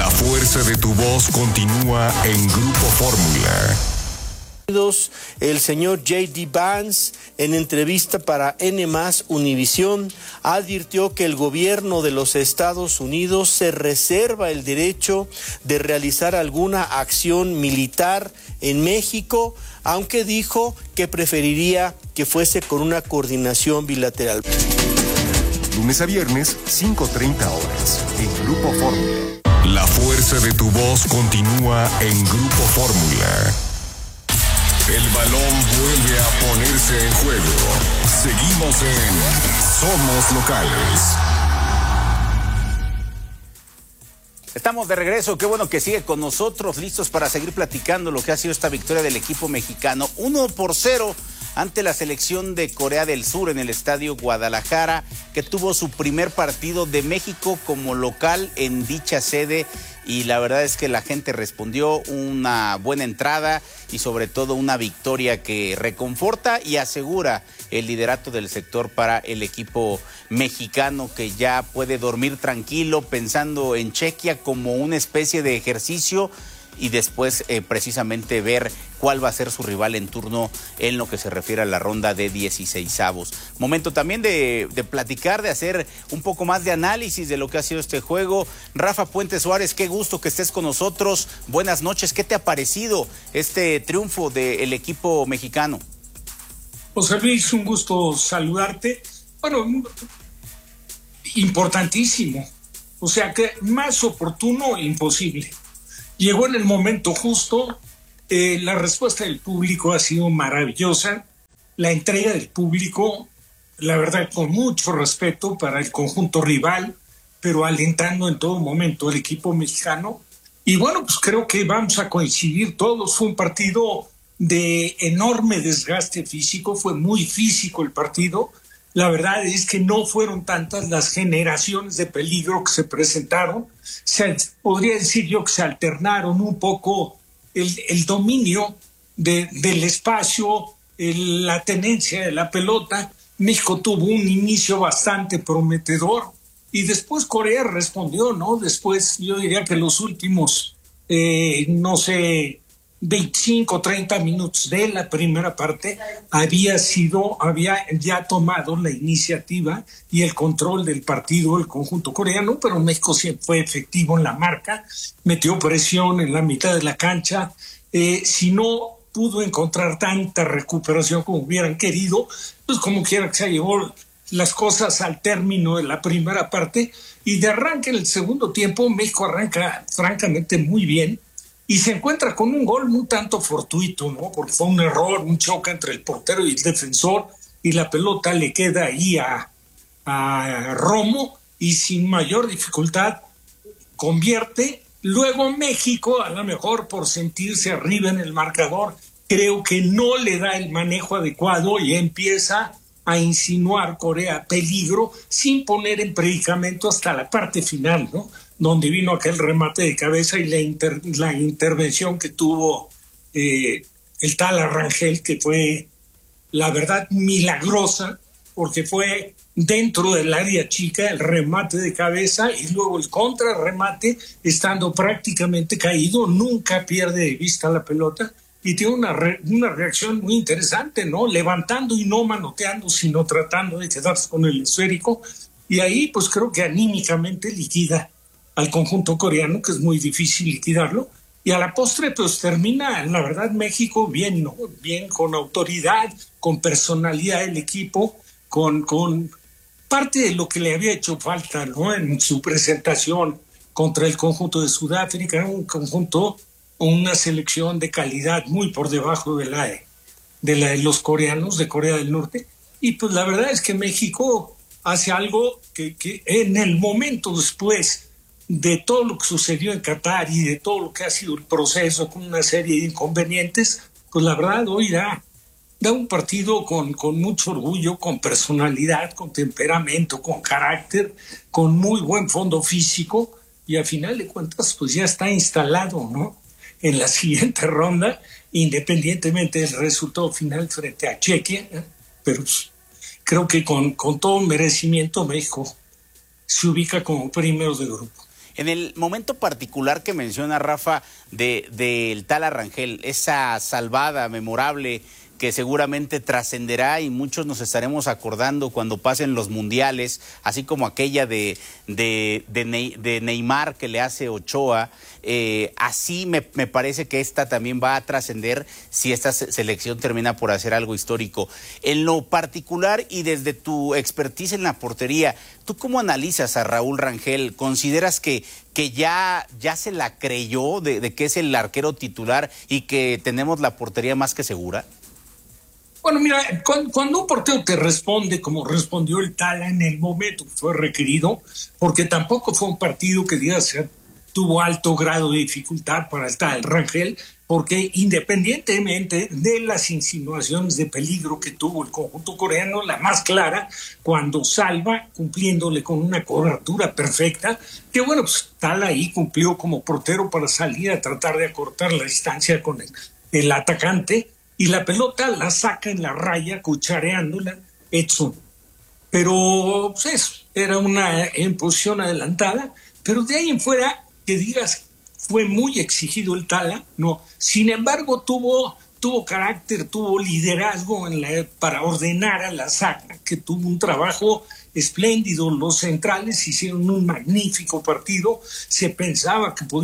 La fuerza de tu voz continúa en Grupo Fórmula. El señor J.D. Vance, en entrevista para N+ Univisión, advirtió que el gobierno de los Estados Unidos se reserva el derecho de realizar alguna acción militar en México, aunque dijo que preferiría que fuese con una coordinación bilateral. Lunes a viernes, 5:30 horas, en Grupo Fórmula. La fuerza de tu voz continúa en Grupo Fórmula. El balón vuelve a ponerse en juego. Seguimos en Somos Locales. Estamos de regreso, qué bueno que sigue con nosotros, listos para seguir platicando lo que ha sido esta victoria del equipo mexicano. 1-0 ante la selección de Corea del Sur en el Estadio Guadalajara, que tuvo su primer partido de México como local en dicha sede. Y la verdad es que la gente respondió, una buena entrada y sobre todo una victoria que reconforta y asegura el liderato del sector para el equipo mexicano, que ya puede dormir tranquilo pensando en Chequia como una especie de ejercicio y después precisamente ver cuál va a ser su rival en turno en lo que se refiere a la ronda de 16avos. Momento también de platicar, de hacer un poco más de análisis de lo que ha sido este juego. Rafa Puente Suárez, qué gusto que estés con nosotros. Buenas noches, ¿qué te ha parecido este triunfo del equipo mexicano? José Luis, un gusto saludarte. Bueno, importantísimo. O sea que más oportuno, imposible. Llegó en el momento justo, la respuesta del público ha sido maravillosa, la entrega del público, la verdad, con mucho respeto para el conjunto rival, pero alentando en todo momento al equipo mexicano. Y bueno, pues creo que vamos a coincidir todos. Fue un partido de enorme desgaste físico, fue muy físico el partido. La verdad es que no fueron tantas las generaciones de peligro que se presentaron. Podría decir yo que se alternaron un poco el dominio del espacio, la tenencia de la pelota. México tuvo un inicio bastante prometedor y después Corea respondió, ¿no? Después yo diría que los últimos, 25, 30 minutos de la primera parte había ya tomado la iniciativa y el control del partido el conjunto coreano, pero México siempre fue efectivo en la marca, metió presión en la mitad de la cancha. Si no pudo encontrar tanta recuperación como hubieran querido, pues como quiera que se llevó las cosas al término de la primera parte, y de arranque en el segundo tiempo México arranca francamente muy bien y se encuentra con un gol un tanto fortuito, ¿no? Porque fue un error, un choque entre el portero y el defensor, y la pelota le queda ahí a Romo, y sin mayor dificultad convierte. Luego México, a lo mejor por sentirse arriba en el marcador, creo que no le da el manejo adecuado y empieza a insinuar Corea peligro sin poner en predicamento hasta la parte final, ¿no? Donde vino aquel remate de cabeza y la intervención que tuvo el tal Arrangel, que fue, la verdad, milagrosa, porque fue dentro del área chica el remate de cabeza y luego el contrarremate, estando prácticamente caído, nunca pierde de vista la pelota y tiene una reacción muy interesante, ¿no? Levantando y no manoteando, sino tratando de quedarse con el esférico, y ahí pues creo que anímicamente liquida al conjunto coreano, que es muy difícil liquidarlo, y a la postre pues termina, la verdad, México bien, ¿no? Bien, con autoridad, con personalidad el equipo, con parte de lo que le había hecho falta, ¿no? En su presentación contra el conjunto de Sudáfrica, un conjunto, una selección de calidad muy por debajo de la de los coreanos de Corea del Norte, y pues la verdad es que México hace algo que en el momento después de todo lo que sucedió en Qatar y de todo lo que ha sido el proceso con una serie de inconvenientes, pues la verdad hoy da un partido con mucho orgullo, con personalidad, con temperamento, con carácter, con muy buen fondo físico, y a final de cuentas pues ya está instalado, ¿no?, en la siguiente ronda, independientemente del resultado final frente a Chequia, ¿eh? Pero creo que con todo merecimiento México se ubica como primero de grupo. En el momento particular que menciona Rafa del Tala Rangel, esa salvada memorable que seguramente trascenderá y muchos nos estaremos acordando cuando pasen los mundiales, así como aquella de Neymar que le hace Ochoa, así me parece que esta también va a trascender si esta selección termina por hacer algo histórico. En lo particular y desde tu expertise en la portería, ¿tú cómo analizas a Raúl Rangel? ¿Consideras que ya se la creyó de que es el arquero titular y que tenemos la portería más que segura? Bueno, mira, cuando un portero te responde como respondió el Tala en el momento que fue requerido, porque tampoco fue un partido que digas tuvo alto grado de dificultad para el Tala Rangel, porque independientemente de las insinuaciones de peligro que tuvo el conjunto coreano, la más clara, cuando salva, cumpliéndole con una cobertura perfecta, que bueno, pues Tala ahí cumplió como portero para salir a tratar de acortar la distancia con el atacante, y la pelota la saca en la raya, cuchareándola, Edson. Pero pues eso, era una posición adelantada, pero de ahí en fuera, que digas, fue muy exigido el Tala, no. Sin embargo, tuvo carácter, tuvo liderazgo para ordenar a la saga, que tuvo un trabajo espléndido. Los centrales hicieron un magnífico partido. Se pensaba que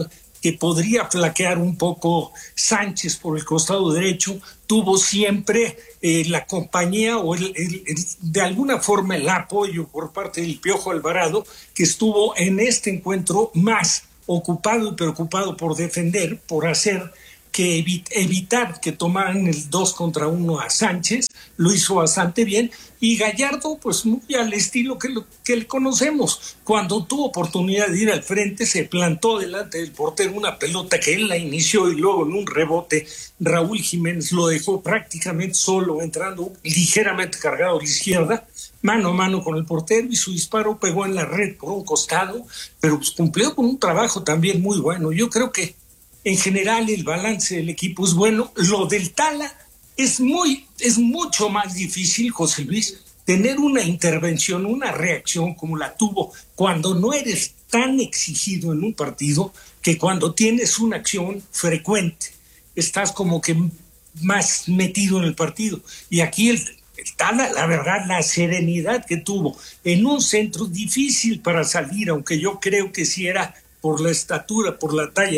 podría flaquear un poco Sánchez por el costado derecho. Tuvo siempre la compañía o de alguna forma el apoyo por parte del Piojo Alvarado, que estuvo en este encuentro más ocupado y preocupado por defender, por hacer que evitar que tomaran el 2 contra 1 a Sánchez. Lo hizo bastante bien, y Gallardo pues muy al estilo que le conocemos. Cuando tuvo oportunidad de ir al frente, se plantó delante del portero una pelota que él la inició, y luego en un rebote Raúl Jiménez lo dejó prácticamente solo, entrando ligeramente cargado a la izquierda, mano a mano con el portero, y su disparo pegó en la red por un costado, pero pues cumplió con un trabajo también muy bueno. Yo creo que en general el balance del equipo es bueno. Lo del Tala es mucho más difícil, José Luis, tener una intervención, una reacción como la tuvo cuando no eres tan exigido en un partido, que cuando tienes una acción frecuente. Estás como que más metido en el partido. Y aquí el Tala, la verdad, la serenidad que tuvo en un centro difícil para salir, aunque yo creo que sí era por la estatura, por la talla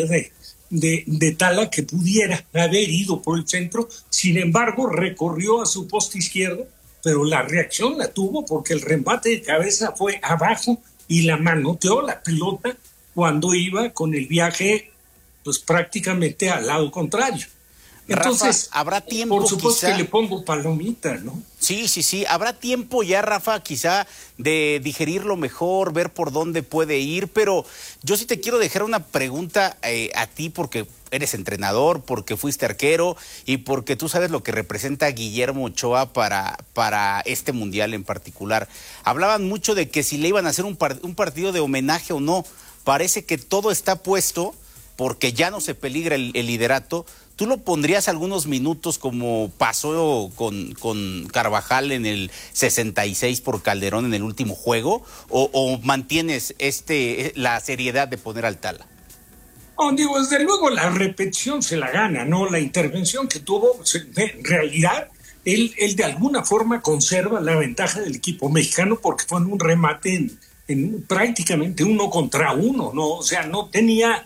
de Tala, que pudiera haber ido por el centro. Sin embargo, recorrió a su poste izquierdo, pero la reacción la tuvo porque el remate de cabeza fue abajo y la manoteó la pelota cuando iba con el viaje pues prácticamente al lado contrario. Entonces, Rafa, ¿habrá tiempo? Por supuesto quizá que le pongo palomita, ¿no? Sí. ¿Habrá tiempo ya, Rafa, quizá de digerirlo mejor, ver por dónde puede ir? Pero yo sí te quiero dejar una pregunta a ti, porque eres entrenador, porque fuiste arquero y porque tú sabes lo que representa Guillermo Ochoa para este mundial en particular. Hablaban mucho de que si le iban a hacer un partido de homenaje o no. Parece que todo está puesto porque ya no se peligra el liderato. ¿Tú lo pondrías algunos minutos como pasó con Carvajal en el 66 por Calderón en el último juego? ¿O mantienes la seriedad de poner al Tala? Digo, desde luego la repetición se la gana, ¿no? La intervención que tuvo, en realidad, él de alguna forma conserva la ventaja del equipo mexicano, porque fue en un remate en prácticamente 1 contra 1, ¿no? O sea, no tenía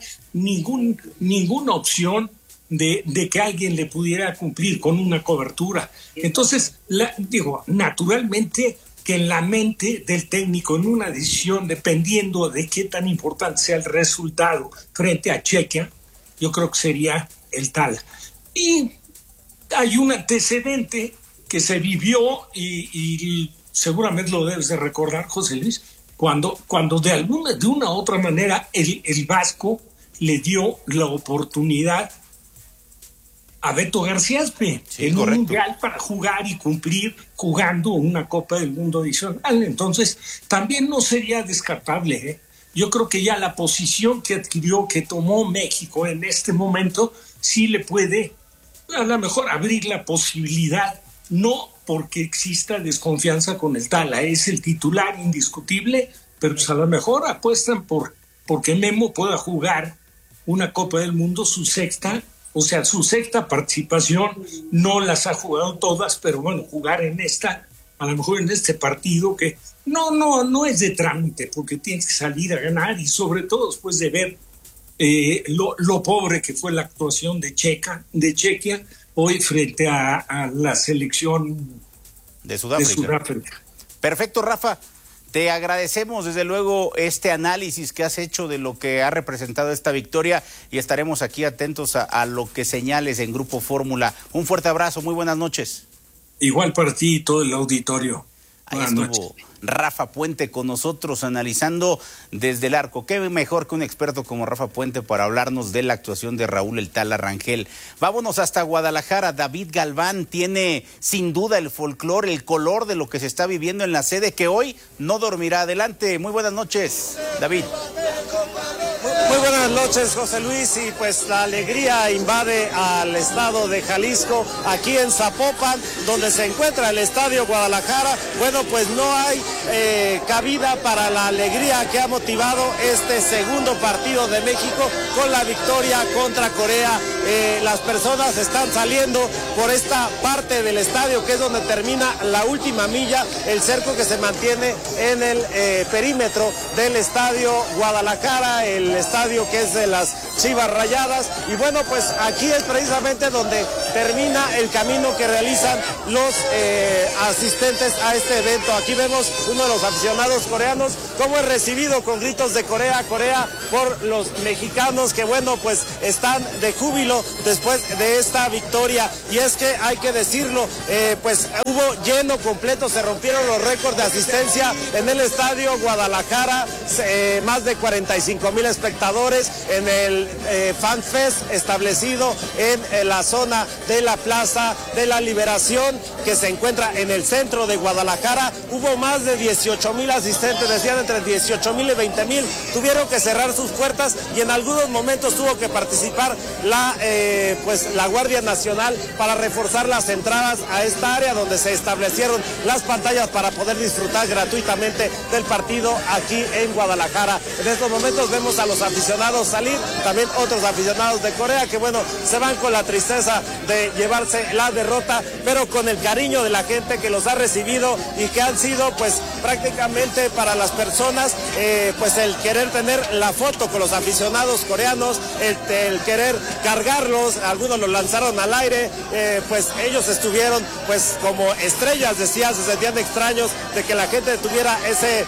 ninguna opción de que alguien le pudiera cumplir con una cobertura. Entonces, naturalmente que en la mente del técnico, en una decisión, dependiendo de qué tan importante sea el resultado frente a Chequia, yo creo que sería el Tala. Y hay un antecedente que se vivió y seguramente lo debes de recordar, José Luis, cuando de una u otra manera el Vasco le dio la oportunidad a Beto García Aspe en un mundial para jugar y cumplir jugando una Copa del Mundo adicional. Entonces, también no sería descartable, ¿eh? Yo creo que ya la posición que adquirió, que tomó México en este momento, sí le puede a lo mejor abrir la posibilidad, no porque exista desconfianza con el Tala, es el titular indiscutible, pero pues a lo mejor apuestan por porque Memo pueda jugar una Copa del Mundo, su sexta participación. No las ha jugado todas, pero bueno, jugar en esta, a lo mejor en este partido que no es de trámite, porque tienes que salir a ganar, y sobre todo después de ver lo pobre que fue la actuación de Chequia hoy frente a la selección de Sudáfrica. Perfecto, Rafa. Te agradecemos desde luego este análisis que has hecho de lo que ha representado esta victoria, y estaremos aquí atentos a lo que señales en Grupo Fórmula. Un fuerte abrazo, muy buenas noches. Igual para ti y todo el auditorio. Ahí estuvo Rafa Puente con nosotros analizando desde el arco. Qué mejor que un experto como Rafa Puente para hablarnos de la actuación de Raúl El Tala Rangel. Vámonos hasta Guadalajara. David Galván tiene sin duda el folclore, el color de lo que se está viviendo en la sede, que hoy no dormirá. Adelante, muy buenas noches, David. Muy buenas noches, José Luis, y pues la alegría invade al estado de Jalisco, aquí en Zapopan, donde se encuentra el Estadio Guadalajara. Bueno, pues no hay cabida para la alegría que ha motivado este segundo partido de México con la victoria contra Corea. Las personas están saliendo por esta parte del estadio, que es donde termina la última milla, el cerco que se mantiene en el perímetro del Estadio Guadalajara, el estadio que es de las Chivas Rayadas. Y bueno, pues aquí es precisamente donde termina el camino que realizan los asistentes a este evento. Aquí vemos uno de los aficionados coreanos cómo es recibido con gritos de Corea, Corea, por los mexicanos, que bueno, pues están de júbilo después de esta victoria. Y es que hay que decirlo, pues hubo lleno completo, se rompieron los récords de asistencia en el Estadio Guadalajara, más de 45,000 espectadores en el Fan Fest establecido en la zona de la Plaza de la Liberación, que se encuentra en el centro de Guadalajara. Hubo más de 18,000 asistentes, decían entre 18,000 y 20,000. Tuvieron que cerrar sus puertas y en algunos momentos tuvo que participar la Guardia Nacional para reforzar las entradas a esta área, donde se establecieron las pantallas para poder disfrutar gratuitamente del partido aquí en Guadalajara. En estos momentos vemos a los aficionados salir, también otros aficionados de Corea que bueno, se van con la tristeza de llevarse la derrota, pero con el cariño de la gente que los ha recibido y que han sido pues prácticamente para las personas pues el querer tener la foto con los aficionados coreanos, el querer cargarlos, algunos los lanzaron al aire, pues ellos estuvieron pues como estrellas, decían, se sentían extraños de que la gente tuviera ese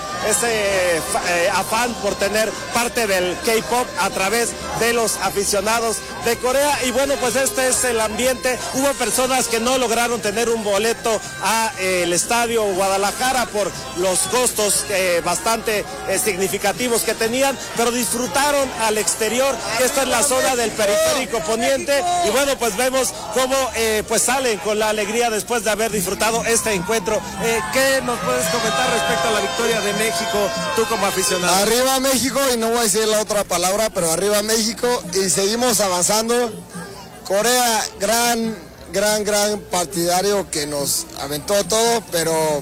afán por tener parte del K-pop a través de los aficionados de Corea. Y bueno, pues este es el ambiente. Hubo personas que no lograron tener un boleto a el Estadio Guadalajara por los costos bastante significativos que tenían, pero disfrutaron al exterior. Esta es la zona del periférico poniente y bueno, pues vemos cómo pues salen con la alegría después de haber disfrutado este encuentro. ¿Qué nos puedes comentar respecto a la victoria de México, tú como aficionado? Arriba México, y no voy a decir la otra palabra, pero arriba México, y seguimos avanzando. Corea, gran partidario que nos aventó todo, pero...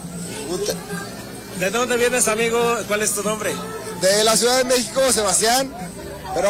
¿De dónde vienes, amigo? ¿Cuál es tu nombre? De la Ciudad de México, Sebastián, pero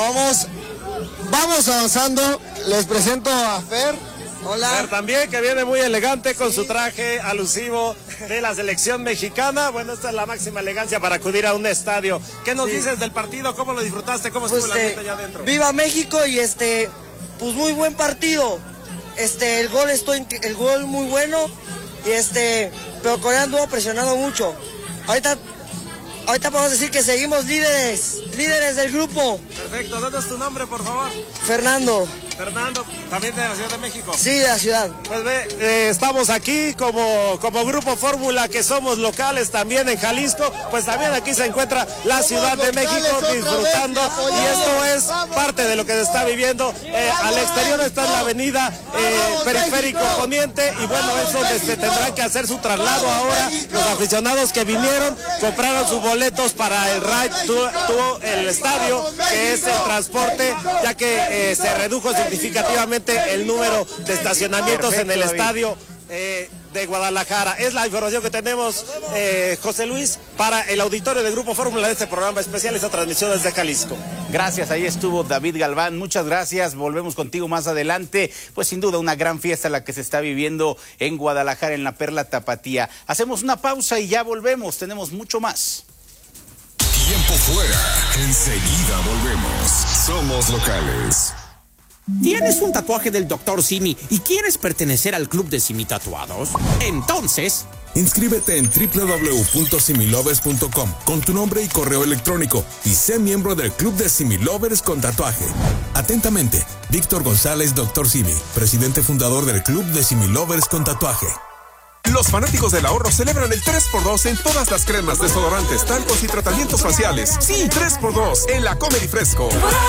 vamos avanzando. Les presento a Fer. Hola. Fer también, que viene muy elegante con su traje alusivo de la selección mexicana. Bueno, esta es la máxima elegancia para acudir a un estadio. ¿Qué nos dices del partido? ¿Cómo lo disfrutaste? ¿Cómo estuvo la gente allá adentro? Viva México, y pues muy buen partido. El gol muy bueno, y pero Corea anduvo presionando mucho. Ahorita podemos decir que seguimos líderes del grupo. Perfecto, ¿dónde es tu nombre, por favor? Fernando, ¿también de la Ciudad de México? Sí, de la ciudad. Pues estamos aquí como Grupo Fórmula, que somos locales también en Jalisco, pues también aquí se encuentra la Ciudad de México disfrutando, y esto es parte de lo que se está viviendo. Al exterior está en la avenida Periférico Poniente, y bueno, es donde se tendrán que hacer su traslado ahora. Los aficionados que vinieron compraron sus boletos para el Ride to el estadio, que es el transporte, ya que se redujo significativamente el número de estacionamientos en el estadio de Guadalajara. Es la información que tenemos, José Luis, para el auditorio de Grupo Fórmula de este programa especial, esta transmisión desde Jalisco. Gracias, ahí estuvo David Galván, muchas gracias, volvemos contigo más adelante. Pues sin duda una gran fiesta la que se está viviendo en Guadalajara, en la Perla Tapatía. Hacemos una pausa y ya volvemos, tenemos mucho más. Tiempo fuera, enseguida volvemos. Somos locales. ¿Tienes un tatuaje del Dr. Simi y quieres pertenecer al club de Simi Tatuados? Entonces, inscríbete en www.similovers.com con tu nombre y correo electrónico y sé miembro del club de Similovers con tatuaje. Atentamente, Víctor González, Dr. Simi, presidente fundador del club de Similovers con tatuaje. Los fanáticos del ahorro celebran el 3x2 en todas las cremas, desodorantes, talcos y tratamientos faciales. Sí, 3x2 en la Comer y Fresco.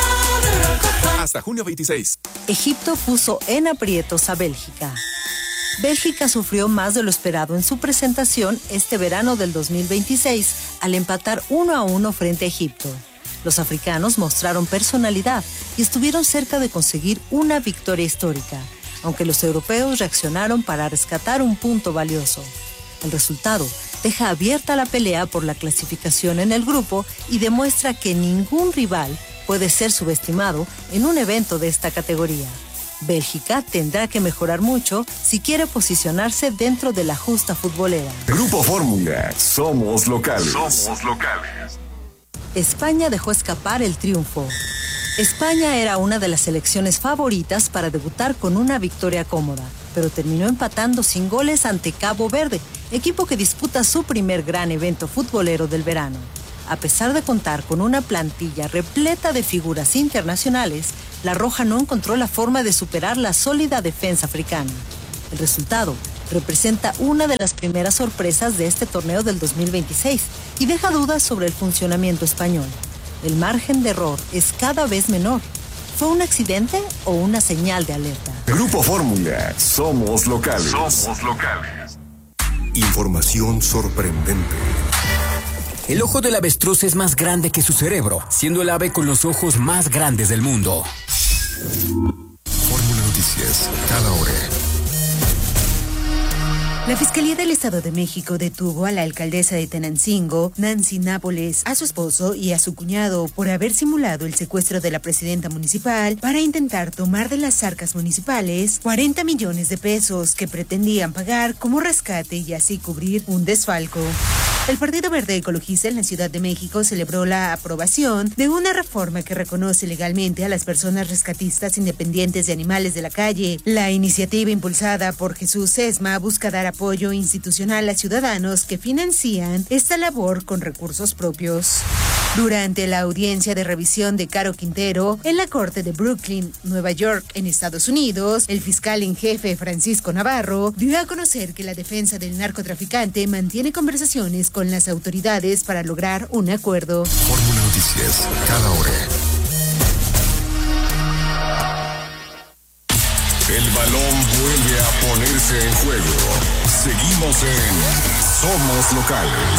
Hasta junio 26. Egipto puso en aprietos a Bélgica. Bélgica sufrió más de lo esperado en su presentación este verano del 2026 al empatar 1-1 frente a Egipto. Los africanos mostraron personalidad y estuvieron cerca de conseguir una victoria histórica, aunque los europeos reaccionaron para rescatar un punto valioso. El resultado deja abierta la pelea por la clasificación en el grupo y demuestra que ningún rival puede ser subestimado en un evento de esta categoría. Bélgica tendrá que mejorar mucho si quiere posicionarse dentro de la justa futbolera. Grupo Fórmula, somos locales. Somos locales. España dejó escapar el triunfo. España era una de las selecciones favoritas para debutar con una victoria cómoda, pero terminó empatando sin goles ante Cabo Verde, equipo que disputa su primer gran evento futbolero del verano. A pesar de contar con una plantilla repleta de figuras internacionales, la Roja no encontró la forma de superar la sólida defensa africana. El resultado representa una de las primeras sorpresas de este torneo del 2026 y deja dudas sobre el funcionamiento español. El margen de error es cada vez menor. ¿Fue un accidente o una señal de alerta? Grupo Fórmula, somos locales. Somos locales. Información sorprendente. El ojo del avestruz es más grande que su cerebro, siendo el ave con los ojos más grandes del mundo. Fórmula Noticias, cada hora. La Fiscalía del Estado de México detuvo a la alcaldesa de Tenancingo, Nancy Nápoles, a su esposo y a su cuñado por haber simulado el secuestro de la presidenta municipal para intentar tomar de las arcas municipales 40 millones de pesos que pretendían pagar como rescate y así cubrir un desfalco. El Partido Verde Ecologista en la Ciudad de México celebró la aprobación de una reforma que reconoce legalmente a las personas rescatistas independientes de animales de la calle. La iniciativa impulsada por Jesús Sesma busca dar apoyo institucional a ciudadanos que financian esta labor con recursos propios. Durante la audiencia de revisión de Caro Quintero en la Corte de Brooklyn, Nueva York, en Estados Unidos, el fiscal en jefe Francisco Navarro dio a conocer que la defensa del narcotraficante mantiene conversaciones con las autoridades para lograr un acuerdo. Fórmula Noticias, cada hora. El balón vuelve a ponerse en juego. Seguimos en Somos Locales.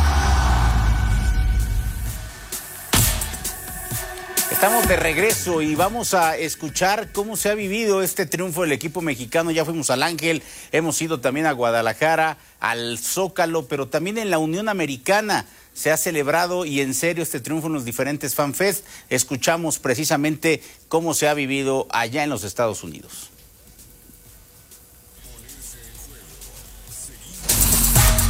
Estamos de regreso y vamos a escuchar cómo se ha vivido este triunfo del equipo mexicano. Ya fuimos al Ángel, hemos ido también a Guadalajara, al Zócalo, pero también en la Unión Americana se ha celebrado y en serio este triunfo en los diferentes FanFest. Escuchamos precisamente cómo se ha vivido allá en los Estados Unidos.